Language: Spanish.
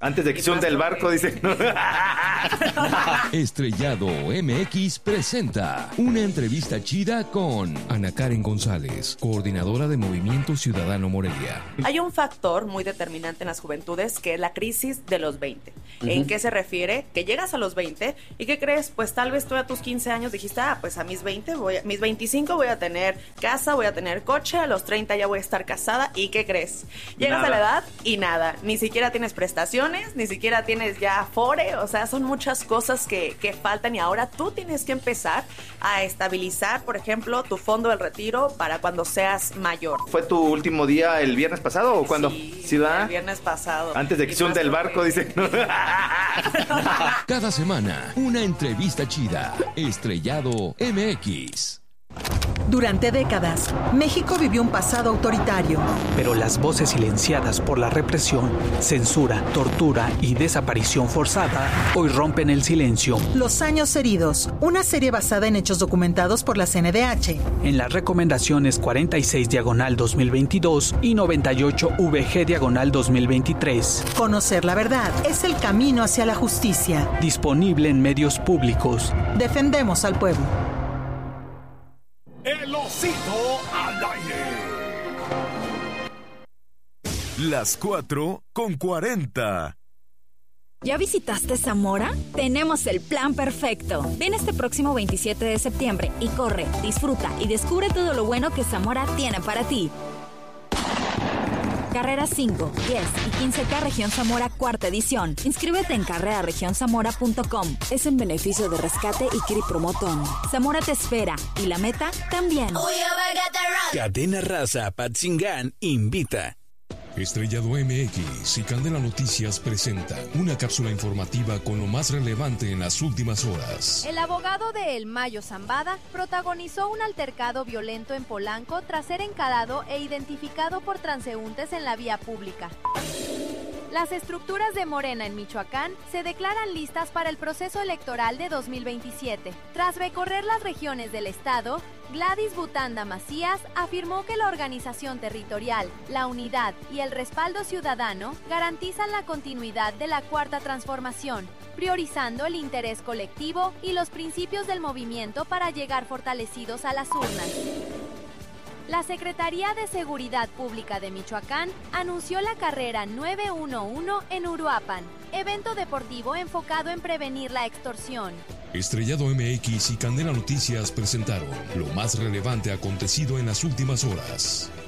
Antes de que se hunda el barco, dice. Estrellado MX presenta una entrevista chida con Ana Karen González, coordinadora de Movimiento Ciudadano Morelia. Hay un factor muy determinante en las juventudes que es la crisis de los 20. ¿En qué se refiere? Que llegas a los 20 y ¿qué crees? Pues tal vez tú a tus 15 años dijiste, pues a mis 25 voy a tener casa, voy a tener coche, a los 30 ya voy a estar casada. ¿Y qué crees? Llegas a la edad y nada, ni siquiera tienes prestaciones, ni siquiera tienes ya afore, o sea, son muchas cosas que faltan y ahora tú tienes que empezar a estabilizar, por ejemplo, tu fondo del retiro para cuando seas mayor. ¿Fue tu último día el viernes pasado o cuándo? Sí, el viernes pasado. Antes de que se hunda el barco, dice. Cada semana, una entrevista chida. Estrellado MX. Durante décadas, México vivió un pasado autoritario. Pero las voces silenciadas por la represión, censura, tortura y desaparición forzada hoy rompen el silencio. Los años heridos, una serie basada en hechos documentados por la CNDH. En las recomendaciones 46/2022 y 98/VG/2023. Conocer la verdad es el camino hacia la justicia. Disponible en medios públicos. Defendemos al pueblo. El osito al aire. Las 4:40. ¿Ya visitaste Zamora? Tenemos el plan perfecto. Ven este próximo 27 de septiembre y corre, disfruta y descubre todo lo bueno que Zamora tiene para ti. Carreras 5, 10 y 15K Región Zamora cuarta edición. Inscríbete en carreraregionszamora.com. Es en beneficio de Rescate y Kiri Promotón. Zamora te espera y la meta también. Cadena Raza Patzingán invita. Estrellado MX y Candela Noticias presenta una cápsula informativa con lo más relevante en las últimas horas. El abogado de El Mayo Zambada protagonizó un altercado violento en Polanco tras ser encalado e identificado por transeúntes en la vía pública. Las estructuras de Morena en Michoacán se declaran listas para el proceso electoral de 2027. Tras recorrer las regiones del estado, Gladys Butanda Macías afirmó que la organización territorial, la unidad y el respaldo ciudadano garantizan la continuidad de la Cuarta Transformación, priorizando el interés colectivo y los principios del movimiento para llegar fortalecidos a las urnas. La Secretaría de Seguridad Pública de Michoacán anunció la carrera 911 en Uruapan, evento deportivo enfocado en prevenir la extorsión. Estrellado MX y Candela Noticias presentaron lo más relevante acontecido en las últimas horas.